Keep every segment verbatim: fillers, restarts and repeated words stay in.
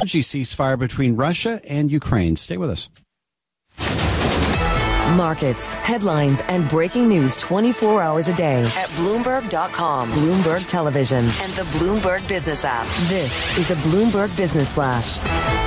energy ceasefire between Russia and Ukraine. Stay with us. Markets, headlines, and breaking news twenty-four hours a day at Bloomberg dot com, Bloomberg Television, and the Bloomberg Business app. This is a Bloomberg Business Flash.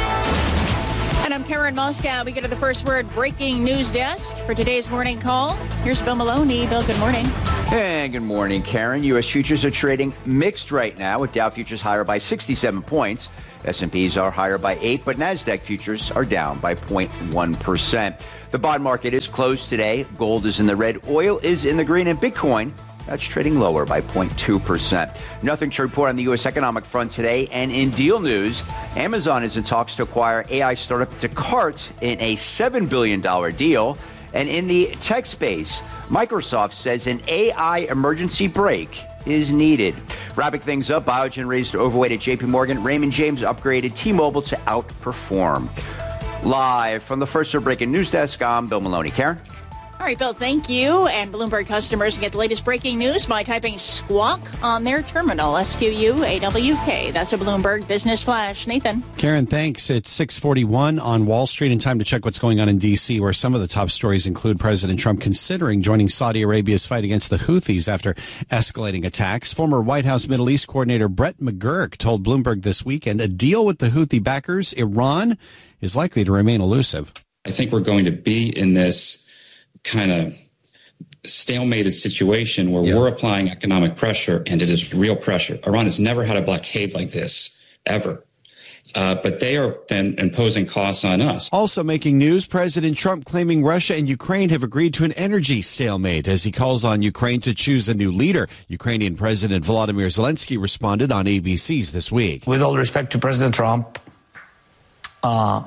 And I'm Karen Moscow. We get to the first word breaking news desk for today's morning call. Here's Bill Maloney. Bill, good morning. Hey, good morning, Karen. U S futures are trading mixed right now, with Dow futures higher by sixty-seven points. S and P's are higher by eight, but NASDAQ futures are down by zero point one percent. The bond market is closed today. Gold is in the red, oil is in the green, and Bitcoin, that's trading lower by zero point two percent. Nothing to report on the U S economic front today. And in deal news, Amazon is in talks to acquire A I startup Descartes in a seven billion dollars deal. And in the tech space, Microsoft says an A I emergency brake is needed. Wrapping things up, Biogen raised overweight at J P Morgan. Raymond James upgraded T-Mobile to outperform. Live from the First Word Breaking News Desk, I'm Bill Maloney. Karen? All right, Bill, thank you. And Bloomberg customers get the latest breaking news by typing squawk on their terminal, S Q U A W K. That's a Bloomberg Business Flash. Nathan? Karen, thanks. It's six forty-one on Wall Street, and time to check what's going on in D C, where some of the top stories include President Trump considering joining Saudi Arabia's fight against the Houthis after escalating attacks. Former White House Middle East coordinator Brett McGurk told Bloomberg this weekend a deal with the Houthi backers, Iran, is likely to remain elusive. I think we're going to be in this kind of stalemated situation where yeah. we're applying economic pressure, and it is real pressure. Iran has never had a blockade like this, ever. Uh, but they are then imposing costs on us. Also making news, President Trump claiming Russia and Ukraine have agreed to an energy stalemate as he calls on Ukraine to choose a new leader. Ukrainian President Volodymyr Zelensky responded on A B C's This Week. With all respect to President Trump, uh,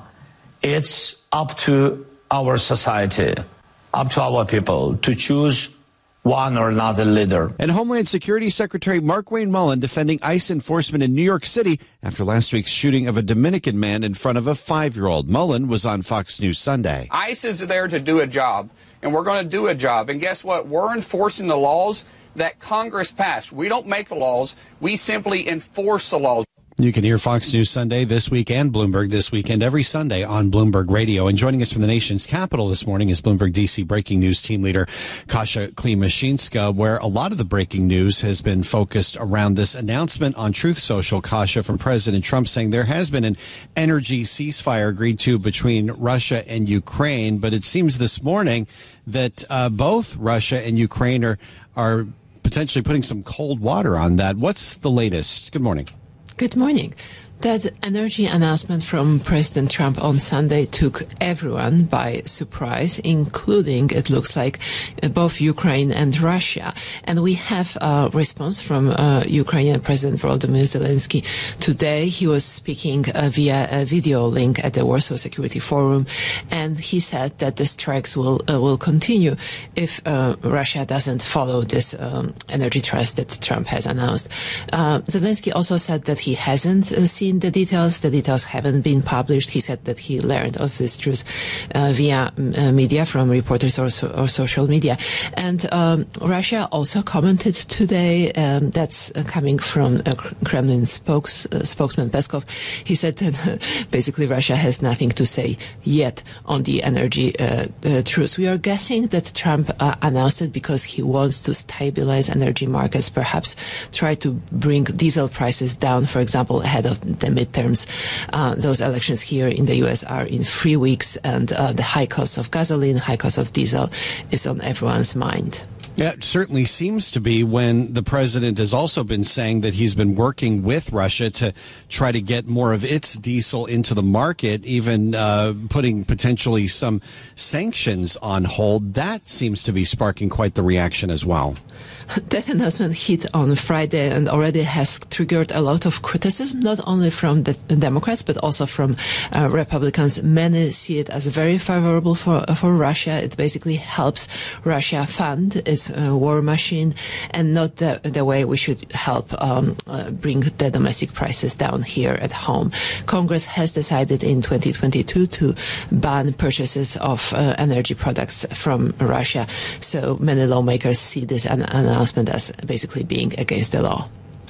it's up to our society, up to our people to choose one or another leader. And Homeland Security Secretary Markwayne Mullin defending ICE enforcement in New York City after last week's shooting of a Dominican man in front of a five-year-old. Mullin was on Fox News Sunday. ICE is there to do a job, and we're going to do a job. And guess what? We're enforcing the laws that Congress passed. We don't make the laws. We simply enforce the laws. You can hear Fox News Sunday This Week and Bloomberg This Weekend every Sunday on Bloomberg Radio. And joining us from the nation's capital this morning is Bloomberg D C breaking news team leader Kasia Klimashinska, where a lot of the breaking news has been focused around this announcement on Truth Social, Kasia, from President Trump saying there has been an energy ceasefire agreed to between Russia and Ukraine. But it seems this morning that uh, both Russia and Ukraine are, are potentially putting some cold water on that. What's the latest? Good morning. Good morning. That energy announcement from President Trump on Sunday took everyone by surprise, including, it looks like, both Ukraine and Russia. And we have a response from uh, Ukrainian President Volodymyr Zelensky today. He was speaking uh, via a video link at the Warsaw Security Forum, and he said that the strikes will uh, will continue if uh, Russia doesn't follow this um, energy trust that Trump has announced. Uh, Zelensky also said that he hasn't uh, seen the details. The details haven't been published. He said that he learned of this truth uh, via uh, media, from reporters or, so, or social media. And um, Russia also commented today, um, that's uh, coming from uh, Kremlin spokes, uh, spokesman Peskov. He said that uh, basically Russia has nothing to say yet on the energy uh, uh, truce. We are guessing that Trump uh, announced it because he wants to stabilize energy markets, perhaps try to bring diesel prices down, for example, ahead of the midterms. Uh, those elections here in the U S are in three weeks, and uh, the high cost of gasoline, high cost of diesel is on everyone's mind. Yeah, it certainly seems to be, when the president has also been saying that he's been working with Russia to try to get more of its diesel into the market, even uh, putting potentially some sanctions on hold. That seems to be sparking quite the reaction as well. That announcement hit on Friday and already has triggered a lot of criticism, not only from the Democrats, but also from uh, Republicans. Many see it as very favorable for for Russia. It basically helps Russia fund its uh, war machine, and not the, the way we should help um, uh, bring the domestic prices down here at home. Congress has decided in twenty twenty-two to ban purchases of uh, energy products from Russia. So many lawmakers see this an announcement as basically being against the law.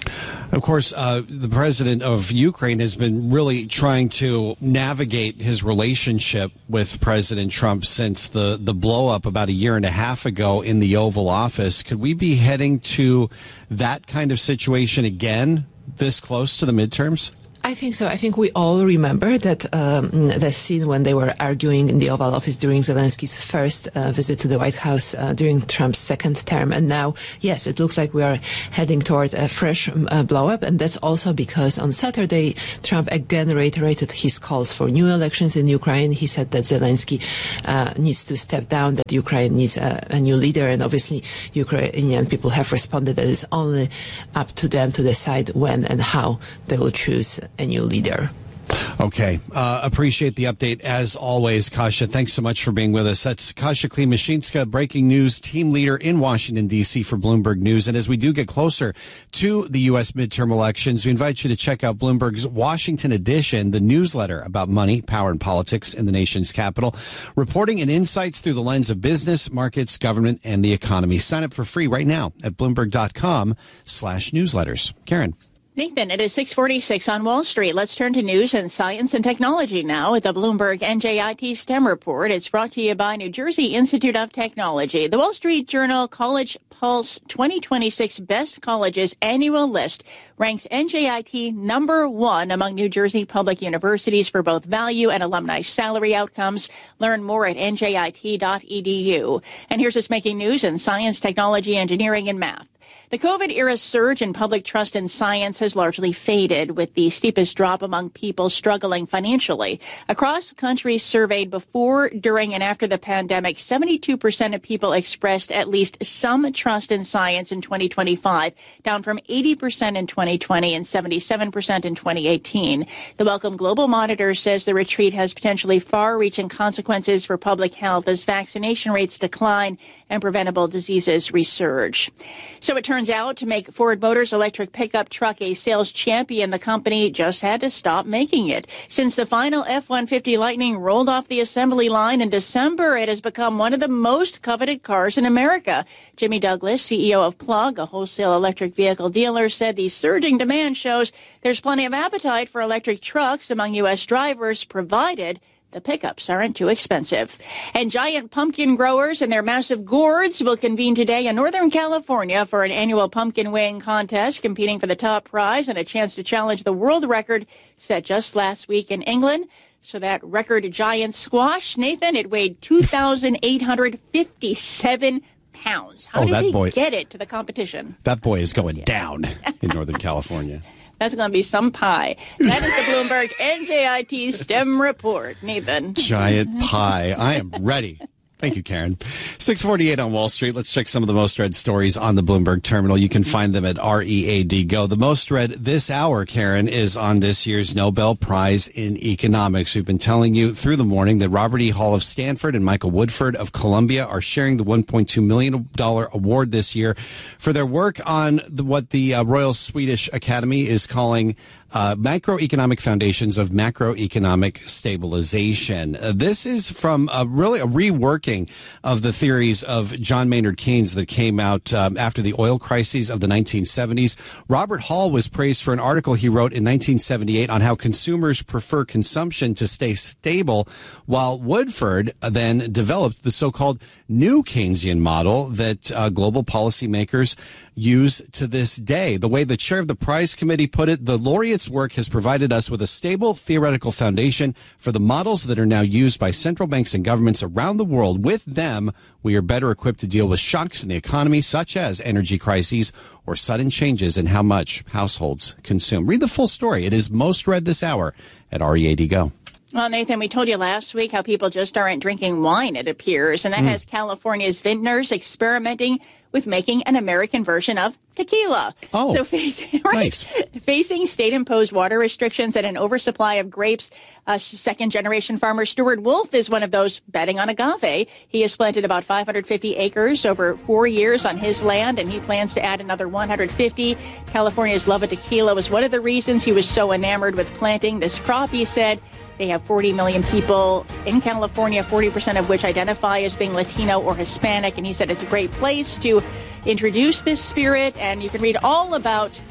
Of course, uh, the president of Ukraine has been really trying to navigate his relationship with President Trump since the, the blow up about a year and a half ago in the Oval Office. Could we be heading to that kind of situation again this close to the midterms? I think so. I think we all remember that um, the scene when they were arguing in the Oval Office during Zelensky's first uh, visit to the White House uh, during Trump's second term. And now, yes, it looks like we are heading toward a fresh uh, blow-up. And that's also because on Saturday, Trump again reiterated his calls for new elections in Ukraine. He said that Zelensky uh, needs to step down, that Ukraine needs a, a new leader. And obviously, Ukrainian people have responded that it's only up to them to decide when and how they will choose a new leader. Okay. Uh, appreciate the update as always, Kasia. Thanks so much for being with us. That's Kasia Klimashinska, breaking news team leader in Washington, D C for Bloomberg News. And as we do get closer to the U S midterm elections, we invite you to check out Bloomberg's Washington edition, the newsletter about money, power, and politics in the nation's capital, reporting and insights through the lens of business, markets, government, and the economy. Sign up for free right now at Bloomberg.com slash newsletters. Karen. Nathan, it is six forty-six on Wall Street. Let's turn to news and science and technology now with the Bloomberg N J I T STEM report. It's brought to you by New Jersey Institute of Technology. The Wall Street Journal College Pulse twenty twenty-six Best Colleges annual list ranks N J I T number one among New Jersey public universities for both value and alumni salary outcomes. Learn more at N J I T dot E D U. And here's what's making news in science, technology, engineering, and math. The COVID-era surge in public trust in science has largely faded, with the steepest drop among people struggling financially. Across countries surveyed before, during, and after the pandemic, seventy-two percent of people expressed at least some trust in science in twenty twenty-five, down from eighty percent in twenty twenty and seventy-seven percent in twenty eighteen. The Wellcome Global Monitor says the retreat has potentially far-reaching consequences for public health as vaccination rates decline and preventable diseases resurge. So it turns out to make Ford Motors electric pickup truck a sales champion, the company just had to stop making it. Since the final F one fifty Lightning rolled off the assembly line in December, it has become one of the most coveted cars in America. Jimmy Douglas, C E O of Plug, a wholesale electric vehicle dealer, said the surging demand shows there's plenty of appetite for electric trucks among U S drivers, provided the pickups aren't too expensive. And giant pumpkin growers and their massive gourds will convene today in Northern California for an annual pumpkin weighing contest, competing for the top prize and a chance to challenge the world record set just last week in England. So that record giant squash, Nathan, it weighed two thousand eight hundred fifty-seven pounds. How oh, did that they boy, get it to the competition? That boy is going yeah. down in Northern California. That's going to be some pie. That is the Bloomberg N J I T STEM report. Nathan. Giant pie. I am ready. Thank you, Karen. six forty-eight on Wall Street. Let's check some of the most read stories on the Bloomberg terminal. You can find them at R E A D Go. The most read this hour, Karen, is on this year's Nobel Prize in Economics. We've been telling you through the morning that Robert E. Hall of Stanford and Michael Woodford of Columbia are sharing the one point two million dollars award this year for their work on the, what the uh, Royal Swedish Academy is calling Uh, Microeconomic Foundations of Macroeconomic Stabilization. Uh, this is from a, really a reworking of the theories of John Maynard Keynes that came out um, after the oil crises of the nineteen seventies. Robert Hall was praised for an article he wrote in nineteen seventy-eight on how consumers prefer consumption to stay stable, while Woodford then developed the so-called new Keynesian model that uh, global policymakers use to this day. The way the chair of the prize committee put it, the laureate's work has provided us with a stable theoretical foundation for the models that are now used by central banks and governments around the world. With them, we are better equipped to deal with shocks in the economy, such as energy crises or sudden changes in how much households consume. Read the full story. It is most read this hour at R E A D Go. Well, Nathan, we told you last week how people just aren't drinking wine, it appears, and that mm. has California's vintners experimenting with making an American version of tequila. Oh, so facing, right, nice. Facing state-imposed water restrictions and an oversupply of grapes, uh, second-generation farmer Stuart Wolf is one of those betting on agave. He has planted about five hundred fifty acres over four years on his land, and he plans to add another one hundred fifty. California's love of tequila was one of the reasons he was so enamored with planting this crop, he said. They have forty million people in California, forty percent of which identify as being Latino or Hispanic. And he said it's a great place to introduce this spirit. And you can read all about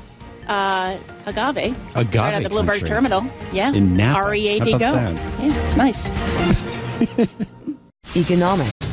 uh, agave. Agave right at the Bloomberg country. Terminal. Yeah. In Napa. R E A D How go. about that? Yeah, it's nice. Economic